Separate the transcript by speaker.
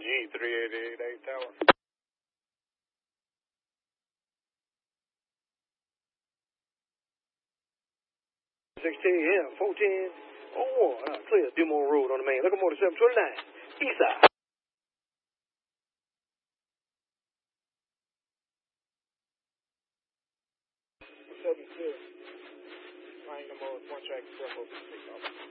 Speaker 1: G3888 Tower. 16, yeah, 410. Oh, clear Dumont Road on the main. Locomotive 729. East side. Triangle mode, one track, 446.